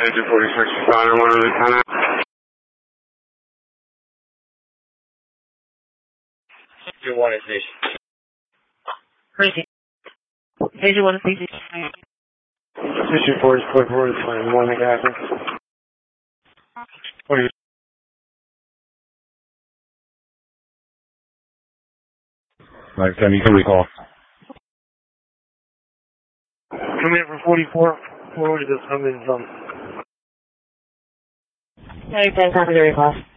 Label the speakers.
Speaker 1: Agent 46 responder, one Lieutenant.
Speaker 2: Agent 1 is station.
Speaker 3: Crazy. Agent 1 is station.
Speaker 1: Station 44 is fine. Morning, Captain. What are you?
Speaker 4: Like, you can recall.
Speaker 1: Come in for 44. Where was this coming from?
Speaker 3: Yeah, you guys have to recall.